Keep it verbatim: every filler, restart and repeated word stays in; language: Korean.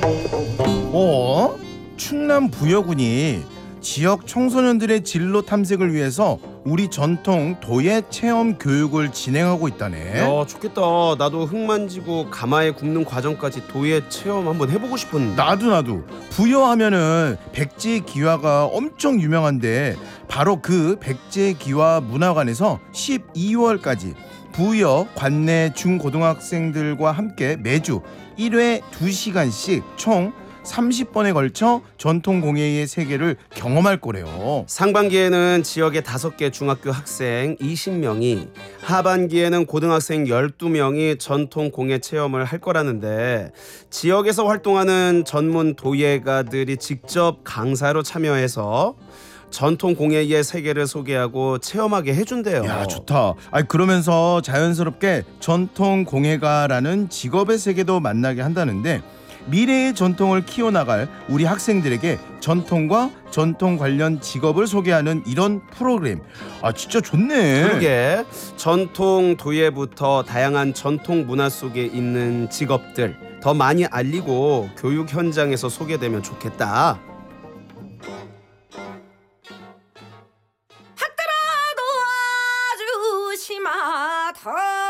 어? 충남 부여군이 지역 청소년들의 진로 탐색을 위해서 우리 전통 도예 체험 교육을 진행하고 있다네. 야, 좋겠다. 나도 흙 만지고 가마에 굽는 과정까지 도예 체험 한번 해보고 싶은데. 나도 나도 부여하면은 백제기와가 엄청 유명한데 바로 그 백제기와 문화관에서 십이월까지 부여 관내 중고등학생들과 함께 매주 일 회 두 시간씩 총 삼십 번에 걸쳐 전통공예의 세계를 경험할 거래요. 상반기에는 지역의 다섯 개 중학교 학생 이십 명이, 하반기에는 고등학생 열두 명이 전통공예 체험을 할 거라는데, 지역에서 활동하는 전문 도예가들이 직접 강사로 참여해서 전통공예의 세계를 소개하고 체험하게 해준대요. 야, 좋다. 아니, 그러면서 자연스럽게 전통공예가라는 직업의 세계도 만나게 한다는데, 미래의 전통을 키워나갈 우리 학생들에게 전통과 전통 관련 직업을 소개하는 이런 프로그램, 아 진짜 좋네. 그러게, 전통 도예부터 다양한 전통 문화 속에 있는 직업들 더 많이 알리고 교육 현장에서 소개되면 좋겠다. 학따라 도와주시마 더